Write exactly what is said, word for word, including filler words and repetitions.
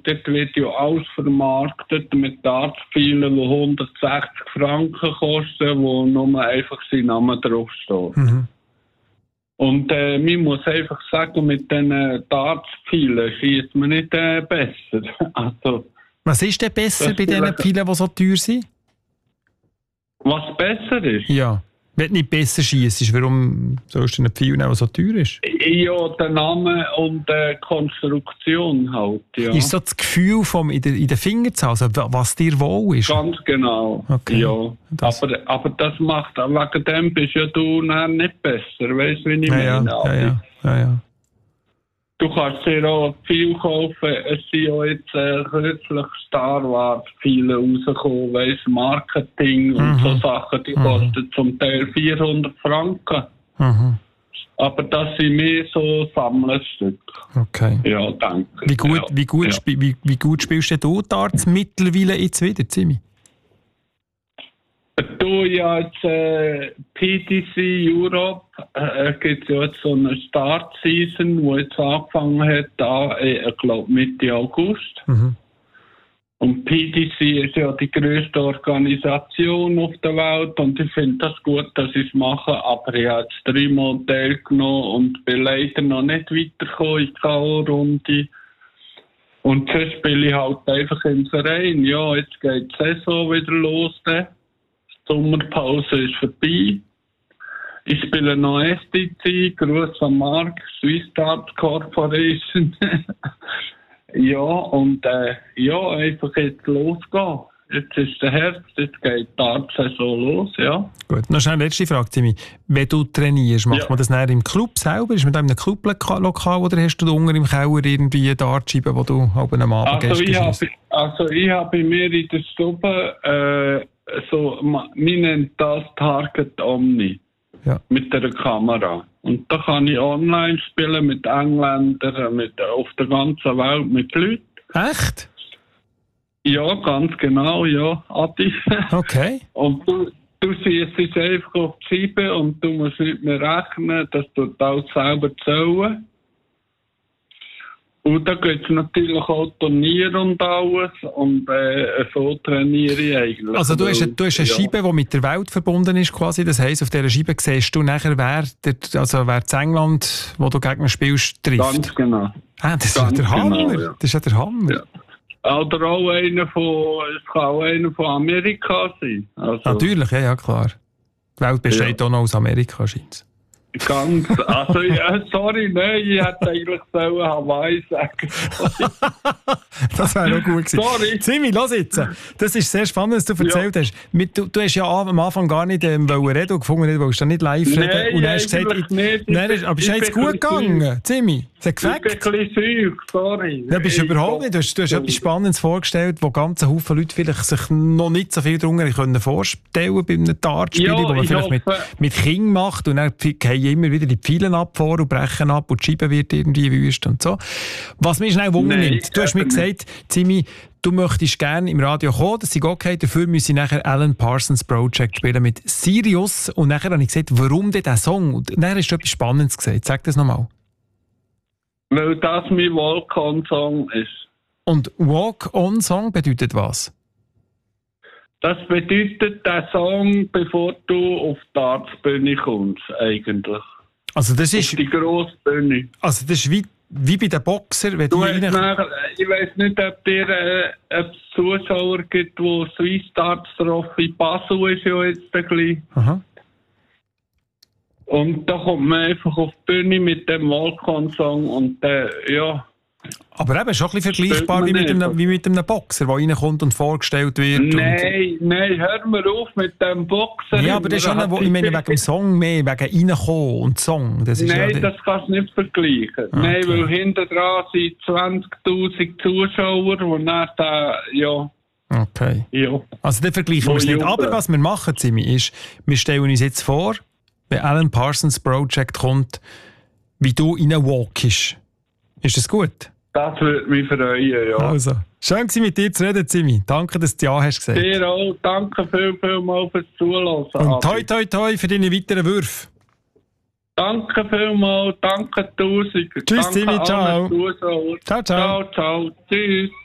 dort wird ja alles vermarktet mit Dartspielen, die hundertsechzig Franken kosten, wo nur einfach sein Name draufsteht. Mhm. Und äh, man muss einfach sagen, mit diesen Dartspielen schießt man nicht äh, besser. Also, was ist denn besser bei diesen Pfeilen, die so teuer sind? Was besser ist? Ja. Wenn du nicht besser schiessest, warum sollst du einen Pfeil nehmen, der so teuer ist? Ja, der Name und die Konstruktion halt, ja. Ist so das Gefühl vom, in, der, in den Fingerzahl, also was dir wohl ist? Ganz genau, okay. ja. Das. Aber, aber das macht, wegen dem bist ja du nicht besser, weißt du, wie ich ja, meine? Ja, ja, ja, ja. Du kannst dir auch viel kaufen. Es sind ja jetzt äh, kürzlich Star Wars viele rausgekommen, weißt, Marketing und mhm. so Sachen, die mhm. kosten zum Teil vierhundert Franken. Mhm. Aber das sind mehr so Sammlerstücke. Okay. Ja, danke. Wie gut, ja. wie gut, ja. wie, wie gut spielst du Darts mittlerweile jetzt wieder, Zimi? Du, ja, jetzt äh, P D C Europe äh, gibt ja jetzt so eine Start-Season, die jetzt angefangen hat, da, äh, ich glaube Mitte August. Mhm. Und P D C ist ja die grösste Organisation auf der Welt und ich finde das gut, dass sie es machen, aber ich habe jetzt dreimal teilgenommen und bin leider noch nicht weitergekommen in die K O-Runde. Und so spiele ich halt einfach im Verein. Ja, jetzt geht die Saison wieder los. Dann. Die Sommerpause ist vorbei. Ich spiele noch S D C, Gruß an Mark, Swiss Darts Corporation. ja, und äh, ja, einfach jetzt losgehen. Jetzt ist der Herbst, jetzt geht die Darts-Saison los, ja. Gut, noch schnell eine letzte Frage, Zimi. Wenn du trainierst, macht ja. man das näher im Club selber? Ist man da in einem Clublokal oder hast du da unten im Keller irgendwie eine Dartscheibe, die du halb am Abend also gehst? Ich habe, also ich habe bei mir in der Stube, äh, so, man nennt das Target Omni. Ja. Mit der Kamera. Und da kann ich online spielen mit Engländern, mit, auf der ganzen Welt mit Leuten. Echt? Ja, ganz genau, ja, Adi. Okay. Und du, du siehst es einfach auf die Scheibe und du musst nicht mehr rechnen, dass du alles selber zählen. Und da gibt es natürlich auch Turniere und alles und äh, so trainiere ich eigentlich. Also du hast, eine, du hast eine ja. Scheibe, die mit der Welt verbunden ist quasi, das heisst, auf dieser Scheibe siehst du nachher, wer, der, also wer das England, wo du gegen spielst, trifft. Ganz genau. Ah, das Ganz ist ja der Hammer. Genau, ja. Das ist ja der Hammer. Ja. Oder auch einer von, es kann auch einer von Amerika sein. Also, natürlich, ja, ja, klar. Die Welt besteht ja. auch noch aus Amerika, scheint es. Ganz, also, ja, sorry, nein, ich hätte eigentlich so Hawaii sagen. Das wäre auch gut gewesen. Sorry. Zimi, lass jetzt. Das ist sehr spannend, was du erzählt ja. hast. Mit, du, du hast ja am Anfang gar nicht ähm, reden und gefunden, du wolltest nicht live reden. Nein, und dann hast du gesagt, nicht. Nein, ist, aber ist jetzt gut gegangen, Zimi? Es hat gefällt. Ich bin ein bisschen süß, sorry. Ja, bist du überhaupt nicht. Du hast, du hast etwas Spannendes vorgestellt, wo ganz Haufen Leute vielleicht sich noch nicht so viel darunter können vorstellen bei einem Dartspiel, ja, wo man vielleicht mit, mit Kindern macht und dann fallen immer wieder die Pfeilen ab vor und brechen ab und die Scheibe wird irgendwie wüst und so. Was mich schnell Wunder nimmt, du hast mir gesagt, Zimi, du möchtest gerne im Radio kommen, das ist okay, dafür müsse ich nachher Alan Parsons Project spielen mit Sirius und nachher habe ich gesagt, warum denn der Song? Und nachher hast du etwas Spannendes gesagt, sag das nochmal. Weil das mein Walk-on-Song ist. Und Walk-on-Song bedeutet was? Das bedeutet der Song, bevor du auf die Dartsbühne kommst, eigentlich. Also das ist... Auf die grosse Bühne. Also das ist wie, wie bei den Boxern, wenn du die rein... nachher, ich weiss nicht, ob dir äh, ob es Zuschauer gibt, die Swiss Darts drauf in Basel ist ja jetzt ein bisschen. Aha. Und da kommt man einfach auf die Bühne mit dem Walk-on-Song und äh, ja... Aber eben schon ein bisschen vergleichbar wie mit, einem, wie mit einem Boxer, der reinkommt und vorgestellt wird. Nein, und nein, hör mal auf mit dem Boxer. Ja, aber das ist schon, eine, ich meine, wegen dem Song mehr, wegen reinkommen und Song. Das ist nein, ja das kannst du nicht vergleichen. Okay. Nein, weil hinten dran sind zwanzigtausend Zuschauer und dann da, ja... Okay. Ja. Also dann vergleichen wir es nicht. Aber was wir machen, Zimi, ist, wir stellen uns jetzt vor, wenn Alan Parsons Project kommt, wie du reinwalkst. Ist das gut? Das würde mich freuen, ja. Also, schön war mit dir zu reden, Zimi. Danke, dass du Ja hast gesagt. Dir auch. Danke viel, viel mal fürs Zuhören. Und toi, toi, toi für deine weiteren Würfe. Danke vielmals. Danke tausend. Tschüss, Zimi. Ciao. Ciao, ciao. Ciao, ciao. Tschüss.